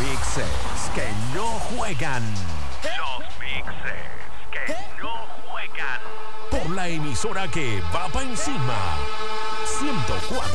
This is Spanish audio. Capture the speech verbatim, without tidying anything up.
mixes que no juegan. Los mixes que no juegan. Por la emisora que va pa' encima. ciento cuatro.